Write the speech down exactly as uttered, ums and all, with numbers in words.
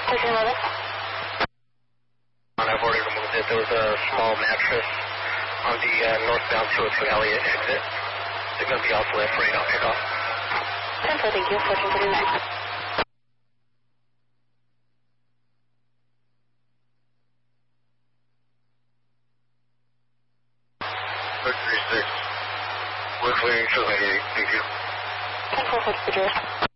thirteen eleven. I've already removed it. There was a small mattress on the uh, northbound two oh two Elliott exit. They're going to be off left right off pickoff. ten four, thank you. fourteen thirty-nine. six three six. We're clearing two eighty-eight. Thank you. ten four, forty-two.